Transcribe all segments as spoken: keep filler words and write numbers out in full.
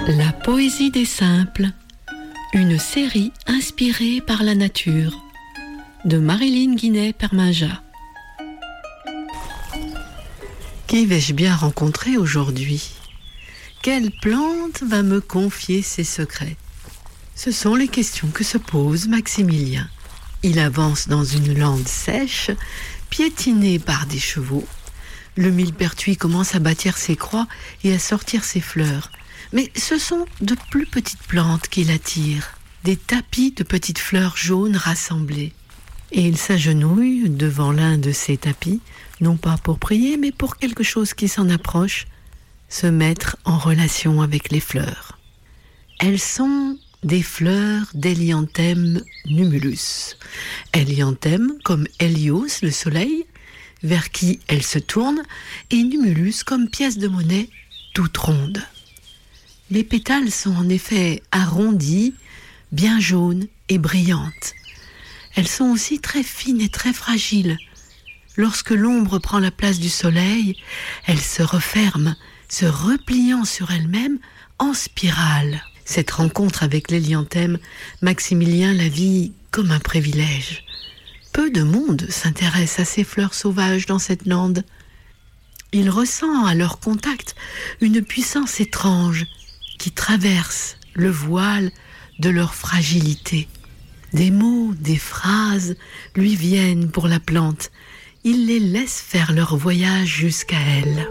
La poésie des simples, une série inspirée par la nature, de Marilyn Guinet-Perminja. Qui vais-je bien rencontrer aujourd'hui ? Quelle plante va me confier ses secrets ? Ce sont les questions que se pose Maximilien. Il avance dans une lande sèche, piétinée par des chevaux. Le millepertuis commence à bâtir ses croix et à sortir ses fleurs. Mais ce sont de plus petites plantes qui l'attirent, des tapis de petites fleurs jaunes rassemblées. Et il s'agenouille devant l'un de ces tapis, non pas pour prier, mais pour quelque chose qui s'en approche, se mettre en relation avec les fleurs. Elles sont des fleurs d'Hélianthème numulus. Hélianthème comme Hélios, le soleil, vers qui elles se tournent, et numulus comme pièce de monnaie toute ronde. Les pétales sont en effet arrondis, bien jaunes et brillantes. Elles sont aussi très fines et très fragiles. Lorsque l'ombre prend la place du soleil, elles se referment, se repliant sur elles-mêmes en spirale. Cette rencontre avec l'hélianthème, Maximilien la vit comme un privilège. Peu de monde s'intéresse à ces fleurs sauvages dans cette lande. Il ressent à leur contact une puissance étrange qui traverse le voile de leur fragilité. Des mots, des phrases lui viennent pour la plante. Il les laisse faire leur voyage jusqu'à elle.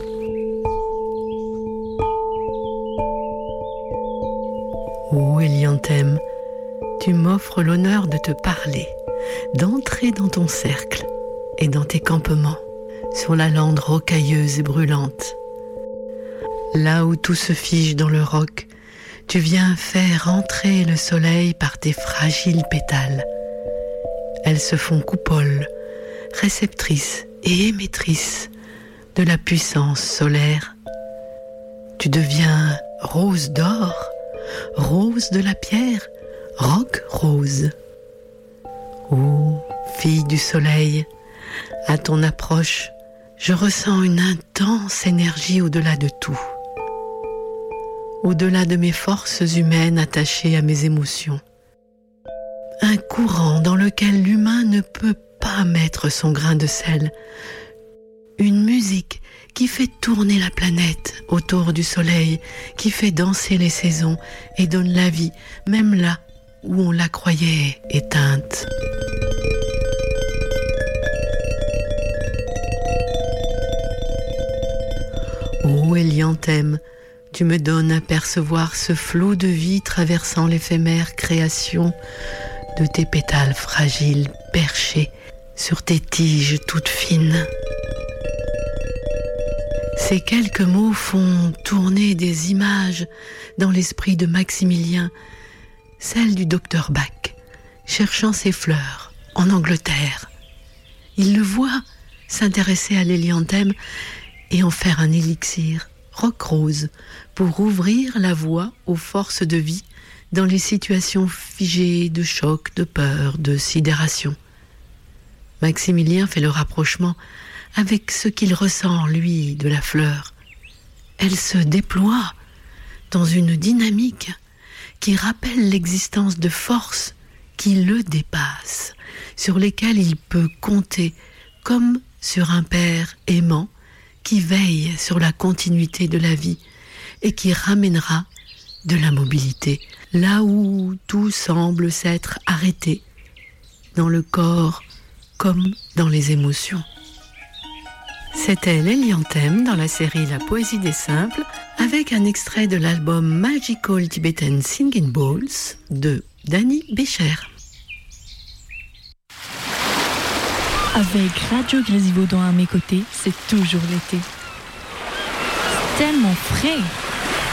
Ô Hélianthème, tu m'offres l'honneur de te parler, d'entrer dans ton cercle et dans tes campements, sur la lande rocailleuse et brûlante. Là où tout se fige dans le roc, tu viens faire entrer le soleil par tes fragiles pétales. Elles se font coupoles, réceptrices et émettrices de la puissance solaire. Tu deviens rose d'or, rose de la pierre, roc rose. Ô fille du soleil, à ton approche, je ressens une intense énergie au-delà de tout. Au-delà de mes forces humaines attachées à mes émotions. Un courant dans lequel l'humain ne peut pas mettre son grain de sel. Une musique qui fait tourner la planète autour du soleil, qui fait danser les saisons et donne la vie, même là où on la croyait éteinte. Ô Hélianthème, tu me donnes à percevoir ce flot de vie traversant l'éphémère création de tes pétales fragiles perchés sur tes tiges toutes fines. Ces quelques mots font tourner des images dans l'esprit de Maximilien, celle du docteur Bach, cherchant ses fleurs en Angleterre. Il le voit s'intéresser à l'hélianthème et en faire un élixir roc rose pour ouvrir la voie aux forces de vie dans les situations figées de choc, de peur, de sidération. Maximilien fait le rapprochement avec ce qu'il ressent en lui de la fleur. Elle se déploie dans une dynamique qui rappelle l'existence de forces qui le dépassent, sur lesquelles il peut compter comme sur un père aimant qui veille sur la continuité de la vie et qui ramènera de la mobilité, là où tout semble s'être arrêté, dans le corps comme dans les émotions. C'était l'hélianthème dans la série La poésie des simples, avec un extrait de l'album Magical Tibetan Singing Bowls de Danny Bécher. Avec Radio Grésivaudan à mes côtés, c'est toujours l'été. C'est tellement frais.